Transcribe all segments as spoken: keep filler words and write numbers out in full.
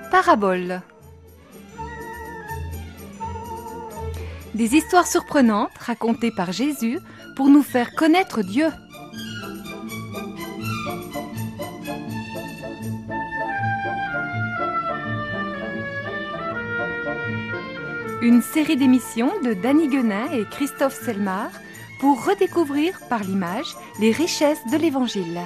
Paraboles. Des histoires surprenantes racontées par Jésus pour nous faire connaître Dieu. Une série d'émissions de Danny Guenin et Christophe Selmar pour redécouvrir par l'image les richesses de l'Évangile.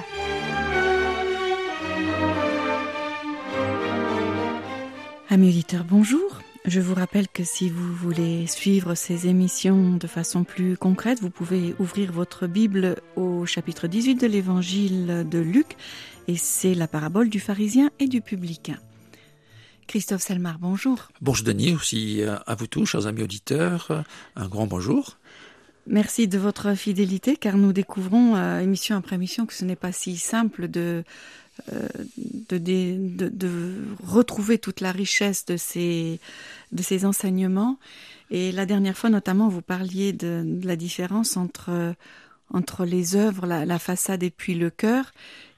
Amis auditeurs, bonjour. Je vous rappelle que si vous voulez suivre ces émissions de façon plus concrète, vous pouvez ouvrir votre Bible au chapitre dix-huit de l'Évangile de Luc, et c'est la parabole du pharisien et du publicain. Christophe Selmar, bonjour. Bonjour Denis, aussi à vous tous, chers amis auditeurs, un grand bonjour. Merci de votre fidélité, car nous découvrons euh, émission après émission que ce n'est pas si simple de, euh, de, de, de, de retrouver toute la richesse de ces, de ces enseignements. Et la dernière fois, notamment, vous parliez de, de la différence entre, entre les œuvres, la, la façade et puis le cœur.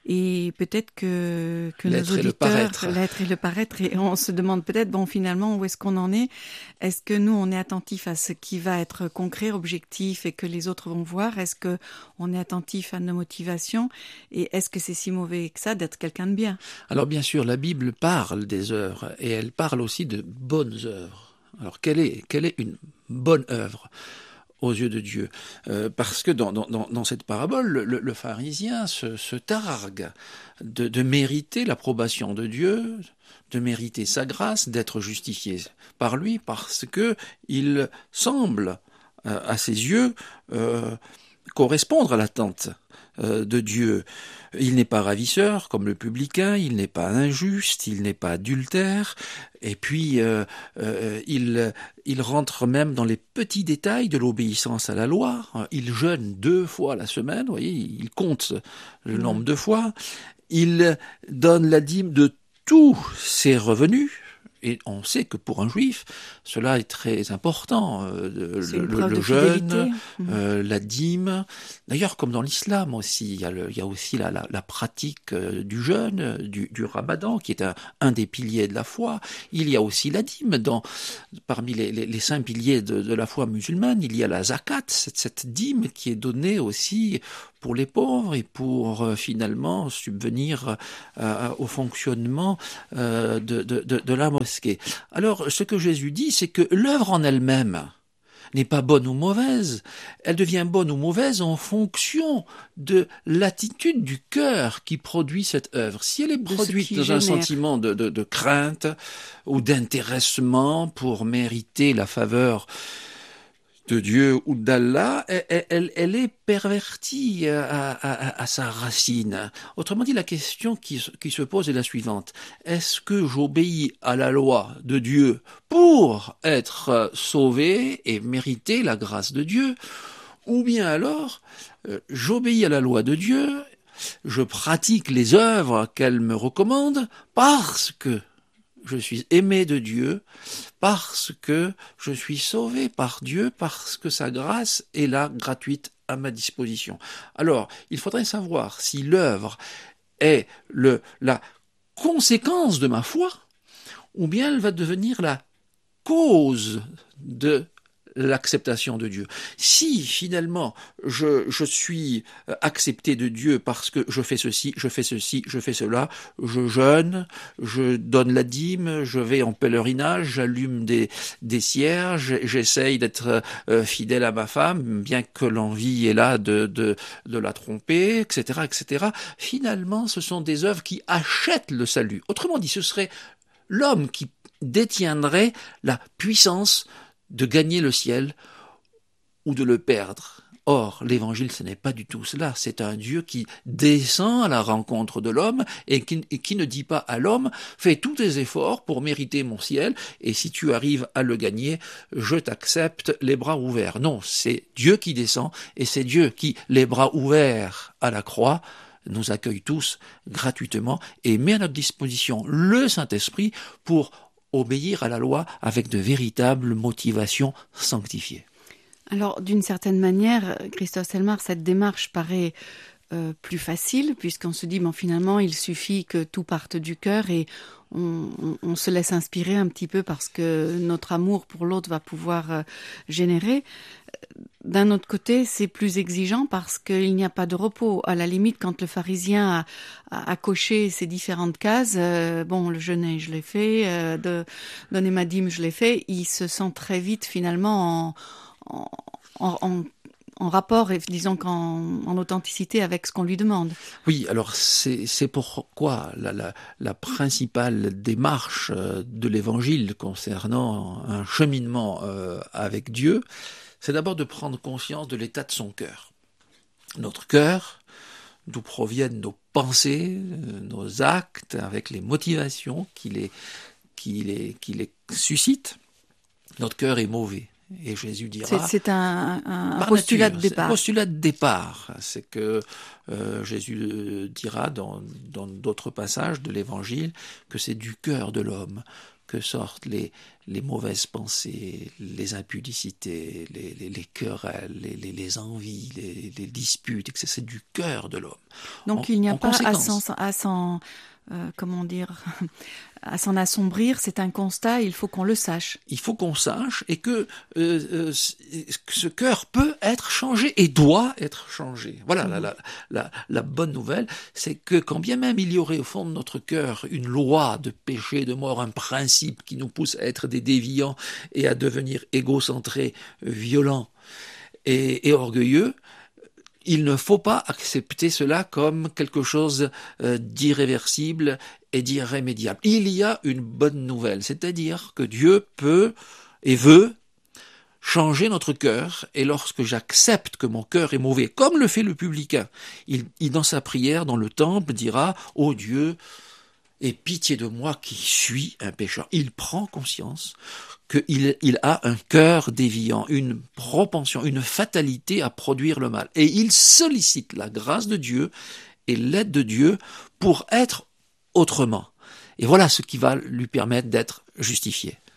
Et peut-être que, que nos auditeurs, l'être et le paraître. l'être et le paraître, et on se demande peut-être, bon, finalement, où est-ce qu'on en est? Est-ce que nous, on est attentif à ce qui va être concret, objectif, et que les autres vont voir? Est-ce que on est attentif à nos motivations? Et est-ce que c'est si mauvais que ça d'être quelqu'un de bien? Alors bien sûr, la Bible parle des œuvres, et elle parle aussi de bonnes œuvres. Alors quelle est, quelle est une bonne œuvre aux yeux de Dieu, euh, parce que dans, dans, dans cette parabole, le, le pharisien se, se targue de, de mériter l'approbation de Dieu, de mériter sa grâce, d'être justifié par lui, parce que il semble, euh, à ses yeux, euh, correspondre à l'attente euh, de Dieu. Il n'est pas ravisseur comme le publicain, il n'est pas injuste, il n'est pas adultère, et puis euh, euh, il, il rentre même dans les petits détails de l'obéissance à la loi. Il jeûne deux fois la semaine, vous voyez, il compte le nombre de fois. Il donne la dîme de tous ses revenus. Et on sait que pour un juif, cela est très important, euh, le, le, le jeûne, euh, la dîme. D'ailleurs, comme dans l'islam aussi, il y a, le, il y a aussi la, la, la pratique euh, du jeûne, du, du ramadan, qui est un, un des piliers de la foi. Il y a aussi la dîme. Dans, parmi les, les, les cinq piliers de, de la foi musulmane, il y a la zakat, cette, cette dîme qui est donnée aussi pour les pauvres et pour euh, finalement subvenir euh, au fonctionnement euh, de, de, de, de la mosquée. Alors, ce que Jésus dit, c'est que l'œuvre en elle-même n'est pas bonne ou mauvaise, elle devient bonne ou mauvaise en fonction de l'attitude du cœur qui produit cette œuvre. Si elle est produite dans un sentiment de, de, de crainte ou d'intéressement pour mériter la faveur de Dieu ou d'Allah, elle, elle, elle est pervertie à, à, à sa racine. Autrement dit, la question qui, qui se pose est la suivante. Est-ce que j'obéis à la loi de Dieu pour être sauvé et mériter la grâce de Dieu? Ou bien alors, euh, j'obéis à la loi de Dieu, je pratique les œuvres qu'elle me recommande parce que je suis aimé de Dieu, parce que je suis sauvé par Dieu, parce que sa grâce est là, gratuite, à ma disposition. Alors, il faudrait savoir si l'œuvre est le, la conséquence de ma foi, ou bien elle va devenir la cause de l'acceptation de Dieu. Si finalement je, je suis accepté de Dieu parce que je fais ceci, je fais ceci, je fais cela, je jeûne, je donne la dîme, je vais en pèlerinage, j'allume des, des cierges, j'essaye d'être euh, fidèle à ma femme, bien que l'envie est là de, de, de la tromper, et cetera, et cetera. Finalement, ce sont des œuvres qui achètent le salut. Autrement dit, ce serait l'homme qui détiendrait la puissance de gagner le ciel ou de le perdre. Or, l'évangile, ce n'est pas du tout cela. C'est un Dieu qui descend à la rencontre de l'homme et qui, et qui ne dit pas à l'homme « fais tous tes efforts pour mériter mon ciel et si tu arrives à le gagner, je t'accepte les bras ouverts ». Non, c'est Dieu qui descend et c'est Dieu qui, les bras ouverts à la croix, nous accueille tous gratuitement et met à notre disposition le Saint-Esprit pour obéir à la loi avec de véritables motivations sanctifiées. Alors, d'une certaine manière, Christophe Selmar, cette démarche paraît euh, plus facile, puisqu'on se dit, bon, finalement, il suffit que tout parte du cœur et on, on, on se laisse inspirer un petit peu parce que notre amour pour l'autre va pouvoir euh, générer. D'un autre côté, c'est plus exigeant parce qu'il n'y a pas de repos. À la limite, quand le pharisien a, a, a coché ces différentes cases, euh, bon, le jeûner, je l'ai fait, euh, de donner ma dîme, je l'ai fait, il se sent très vite finalement en, en, en, en rapport, et disons qu'en en authenticité avec ce qu'on lui demande. Oui, alors c'est, c'est pourquoi la, la, la principale démarche de l'Évangile concernant un cheminement euh, avec Dieu, c'est d'abord de prendre conscience de l'état de son cœur. Notre cœur, d'où proviennent nos pensées, nos actes, avec les motivations qui les, qui les, qui les suscitent. Notre cœur est mauvais. Et Jésus dira... C'est, c'est un, un postulat nature, de départ. C'est un postulat de départ. C'est que euh, Jésus dira dans, dans d'autres passages de l'Évangile que c'est du cœur de l'homme que sortent les, les mauvaises pensées, les impudicités, les, les, les querelles, les, les, les envies, les, les disputes, et que c'est, c'est du cœur de l'homme. Donc en, il n'y a en pas à conséquence, s'en, à s'en euh, comment dire, à s'en assombrir, c'est un constat, il faut qu'on le sache. Il faut qu'on sache et que euh, euh, ce cœur peut être changé et doit être changé. Voilà, mmh. la, la, la, la bonne nouvelle, c'est que quand bien même il y aurait au fond de notre cœur une loi de péché, de mort, un principe qui nous pousse à être des déviants et à devenir égocentrés, violents et, et orgueilleux, il ne faut pas accepter cela comme quelque chose euh, d'irréversible et d'irrémédiable. Il y a une bonne nouvelle, c'est-à-dire que Dieu peut et veut changer notre cœur, et lorsque j'accepte que mon cœur est mauvais, comme le fait le publicain, il, il dans sa prière dans le temple dira « Ô Dieu, aie pitié de moi qui suis un pécheur ». Il prend conscience qu'il il a un cœur déviant, une propension, une fatalité à produire le mal. Et il sollicite la grâce de Dieu et l'aide de Dieu pour être autrement. Et voilà ce qui va lui permettre d'être justifié.